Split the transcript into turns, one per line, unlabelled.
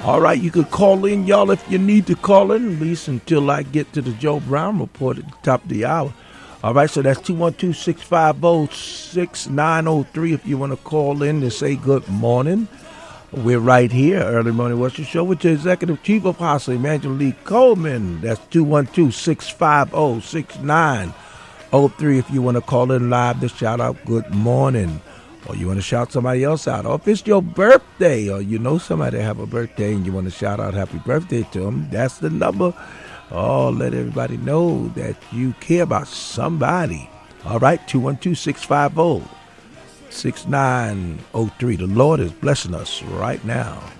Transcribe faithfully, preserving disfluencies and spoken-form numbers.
All right, you could call in, y'all, if you need to call in, at least until I get to the Joe Brown report at the top of the hour. All right, so that's two one two, six five zero, six nine zero three if you want to call in to say good morning. We're right here, Early Morning Worship Show, with your Executive Chief Apostle, Emmanuel Lee Coleman. That's two one two, six five zero, six nine zero three if you want to call in live to shout out good morning. Or you want to shout somebody else out. Or if it's your birthday, or you know somebody have a birthday and you want to shout out happy birthday to them, that's the number. Oh, let everybody know that you care about somebody. All right, two one two, six five zero, six nine zero three. The Lord is blessing us right now.